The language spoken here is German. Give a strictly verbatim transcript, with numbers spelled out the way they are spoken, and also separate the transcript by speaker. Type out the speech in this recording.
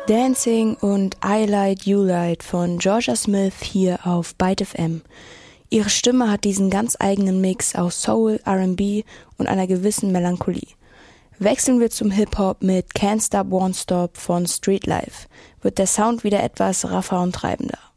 Speaker 1: Dancing und I Light You Light von Jorja Smith hier auf Byte F M. Ihre Stimme hat diesen ganz eigenen Mix aus Soul, R and B und einer gewissen Melancholie. Wechseln wir zum Hip-Hop mit Can't Stop Won't Stop von Street Life, wird der Sound wieder etwas raffer und treibender.